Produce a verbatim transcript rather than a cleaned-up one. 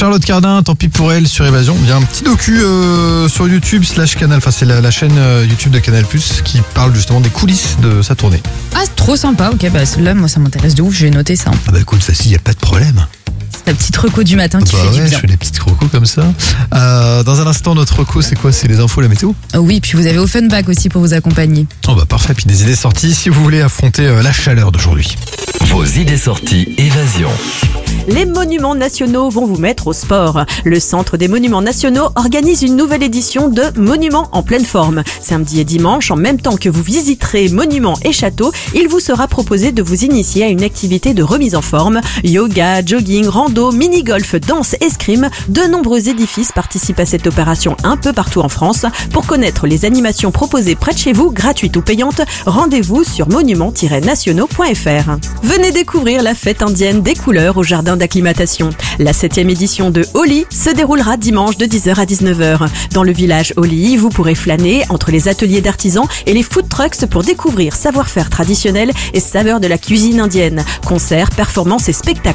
Charlotte Cardin, tant pis pour elle sur Évasion. Il y a un petit docu euh, sur YouTube slash Canal, enfin c'est la, la chaîne euh, YouTube de Canal Plus qui parle justement des coulisses de sa tournée. Ah, c'est trop sympa, ok, bah là, moi ça m'intéresse de ouf, j'ai noté ça. Ah bah écoute, facile, il n'y a pas de problème. C'est ta petite reco du matin qui bah fait ouais, du bien. je fais des petites recos comme ça. Euh, dans un instant, notre reco, c'est quoi? C'est les infos, la météo? Oh oui, puis vous avez Offenbach aussi pour vous accompagner. Oh bah parfait, puis des idées sorties si vous voulez affronter euh, la chaleur d'aujourd'hui. Vos idées sorties Évasion. Les monuments nationaux vont vous mettre au sport. Le Centre des monuments nationaux organise une nouvelle édition de Monuments en pleine forme. Samedi et dimanche, en même temps que vous visiterez monuments et châteaux, il vous sera proposé de vous initier à une activité de remise en forme. Yoga, jogging, rando, mini-golf, danse, escrime. De nombreux édifices participent à cette opération un peu partout en France. Pour connaître les animations proposées près de chez vous, gratuites ou payantes, rendez-vous sur monuments tiret nationaux point f r. Venez découvrir la fête indienne des couleurs au jardin d'acclimatation. La septième édition de Holi se déroulera dimanche de dix heures à dix-neuf heures. Dans le village Holi, vous pourrez flâner entre les ateliers d'artisans et les food trucks pour découvrir savoir-faire traditionnel et saveurs de la cuisine indienne. Concerts, performances et spectacles